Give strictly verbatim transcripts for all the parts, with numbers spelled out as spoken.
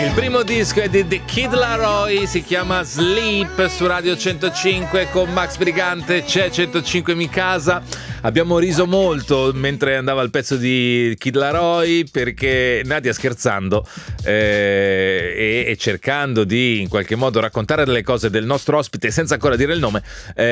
Il primo disco è di The Kid Laroi, si chiama Sleep, su Radio centocinque con Max Brigante. C'è centocinque Mi Casa. Abbiamo riso molto mentre andava il pezzo di Kid Laroi, perché Nadia, scherzando eh, e, e cercando di in qualche modo raccontare delle cose del nostro ospite senza ancora dire il nome,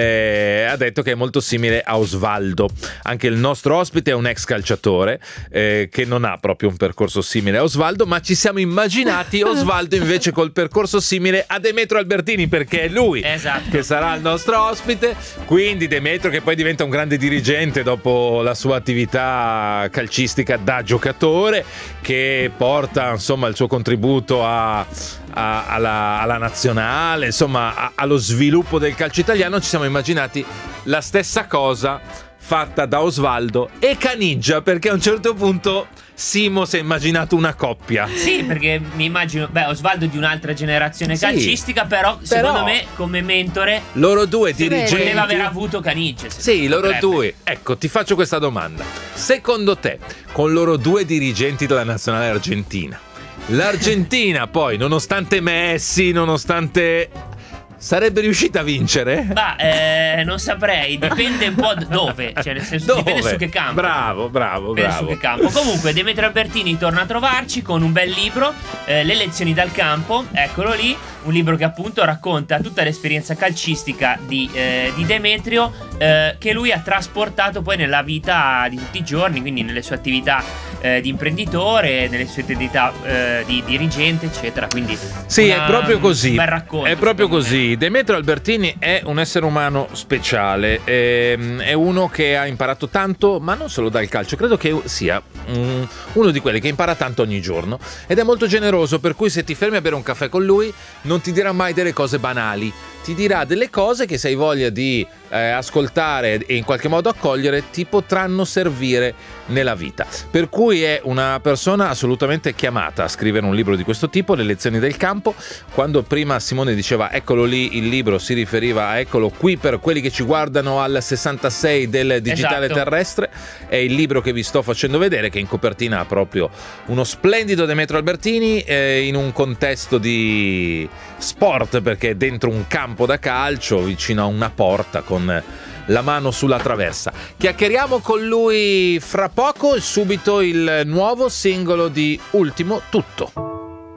eh, ha detto che è molto simile a Osvaldo. Anche il nostro ospite è un ex calciatore eh, che non ha proprio un percorso simile a Osvaldo, ma ci siamo immaginati Osvaldo invece col percorso simile a Demetrio Albertini, perché è lui esatto. che sarà il nostro ospite. Quindi Demetrio, che poi diventa un grande dirigente dopo la sua attività calcistica da giocatore, che porta insomma il suo contributo a, a, alla, alla nazionale, insomma a, allo sviluppo del calcio italiano. Ci siamo immaginati la stessa cosa fatta da Osvaldo e Caniggia, perché a un certo punto Simo si è immaginato una coppia. Sì, perché mi immagino, beh, Osvaldo di un'altra generazione Sì, calcistica, però, però secondo me come mentore loro due dirigenti poteva aver avuto Caniggia. Sì, loro potrebbe. due. Ecco, ti faccio questa domanda. Secondo te, con loro due dirigenti della nazionale argentina, l'Argentina poi, nonostante Messi, nonostante... sarebbe riuscita a vincere? Ma eh, non saprei, dipende un po' dove, cioè nel senso Dove? dipende su che campo. Bravo, bravo, Dipende bravo. su che campo. Comunque Demetrio Albertini torna a trovarci con un bel libro, eh, Le lezioni dal campo, eccolo lì, un libro che appunto racconta tutta l'esperienza calcistica di, eh, di Demetrio, eh, che lui ha trasportato poi nella vita di tutti i giorni, quindi nelle sue attività eh, di imprenditore, nelle sue attività eh, di dirigente, eccetera. Quindi sì, una, è proprio così. un bel racconto. È proprio così. Me. Demetrio Albertini è un essere umano speciale, è, è uno che ha imparato tanto, ma non solo dal calcio. Credo che sia um, uno di quelli che impara tanto ogni giorno ed è molto generoso, per cui se ti fermi a bere un caffè con lui non ti dirà mai delle cose banali, ti dirà delle cose che se hai voglia di eh, ascoltare e in qualche modo accogliere ti potranno servire nella vita. Per cui è una persona assolutamente chiamata a scrivere un libro di questo tipo, Le lezioni del campo. Quando prima Simone diceva eccolo lì il libro, si riferiva a eccolo qui per quelli che ci guardano al sessantasei del digitale esatto. terrestre. È il libro che vi sto facendo vedere, che in copertina ha proprio uno splendido Demetrio Albertini eh, in un contesto di sport, perché è dentro un campo da calcio vicino a una porta con la mano sulla traversa. Chiacchieriamo con lui fra poco e subito il nuovo singolo di Ultimo Tutto.